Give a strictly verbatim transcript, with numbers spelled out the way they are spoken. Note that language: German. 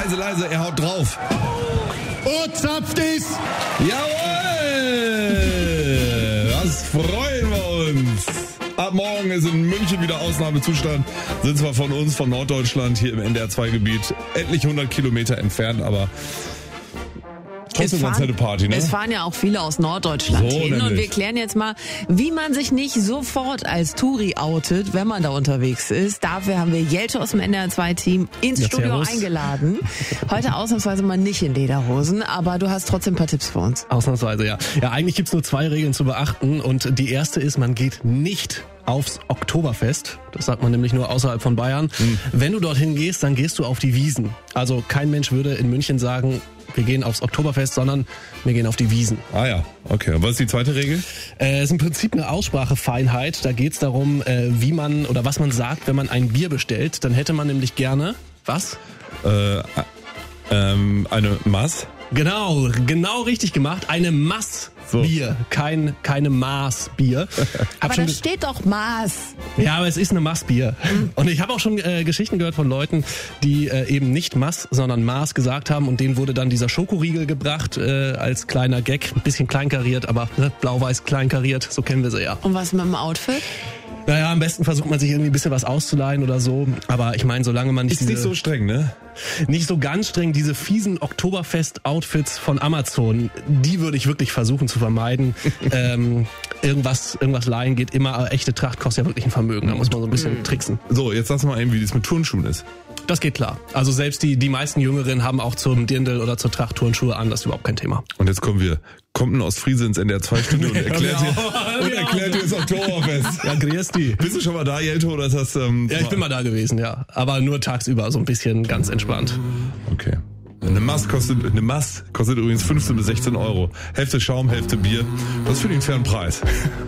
leise, leise, er haut drauf. Oh, zapft es! Jawohl! Das freuen wir uns. Ab morgen ist in München wieder Ausnahmezustand. Sind zwar von uns, von Norddeutschland, hier im N D R zwei Gebiet, etlich hundert Kilometer entfernt, aber trotzdem ganz nette Party, ne? Es fahren ja auch viele aus Norddeutschland So hin. nämlich. Und wir klären jetzt mal, wie man sich nicht sofort als Touri outet, wenn man da unterwegs ist. Dafür haben wir Jelte aus dem N D R zwei Team ins Ja, Studio servus. eingeladen. Heute ausnahmsweise mal nicht in Lederhosen, aber du hast trotzdem ein paar Tipps für uns. Ausnahmsweise, ja. Ja, eigentlich gibt's nur zwei Regeln zu beachten und die erste ist, man geht nicht aufs Oktoberfest. Das sagt man nämlich nur außerhalb von Bayern. Mhm. Wenn du dorthin gehst, dann gehst du auf die Wiesn. Also kein Mensch würde in München sagen, wir gehen aufs Oktoberfest, sondern wir gehen auf die Wiesn. Ah ja, okay. Und was ist die zweite Regel? Äh, ist im Prinzip eine Aussprachefeinheit. Da geht's darum, äh, wie man oder was man sagt, wenn man ein Bier bestellt. Dann hätte man nämlich gerne, was? Äh, ähm, eine Maß? Genau, genau richtig gemacht. Eine Maß So. Bier, kein keine Maß Bier. Hab Aber schon da ge- steht doch Maß. Ja, aber es ist eine Maßbier. Und ich habe auch schon äh, Geschichten gehört von Leuten, die äh, eben nicht Maß, sondern Maß gesagt haben und denen wurde dann dieser Schokoriegel gebracht äh, als kleiner Gag, ein bisschen kleinkariert, aber ne, blau-weiß kleinkariert, so kennen wir sie ja. Und was mit dem Outfit? Naja, am besten versucht man sich irgendwie ein bisschen was auszuleihen oder so, aber ich meine, solange man nicht Ist diese, nicht so streng, ne? nicht so ganz streng, diese fiesen Oktoberfest-Outfits von Amazon, die würde ich wirklich versuchen zu vermeiden. ähm, irgendwas, irgendwas leihen geht immer, echte Tracht kostet ja wirklich ein Vermögen, da muss man so ein bisschen tricksen. So, jetzt sagst du mal eben, wie das mit Turnschuhen ist. Das geht klar. Also selbst die, die meisten Jüngeren haben auch zum Dirndl oder zur Tracht Turnschuhe an, das ist überhaupt kein Thema. Und jetzt kommen wir, kommt ein Ostfriese ins N D R zwei Studio und erklärt dir, Ja, und ja. erklärt dir das Oktoberfest. Ja, grüß die. Bist du schon mal da, Jelto, oder ist das, ähm, Ja, ich bin mal da gewesen, ja. Aber nur tagsüber, so ein bisschen ganz entspannt. Okay. Eine Maß kostet, eine Maß kostet übrigens fünfzehn bis sechzehn Euro. Hälfte Schaum, Hälfte Bier. Das finde ich einen fairen Preis.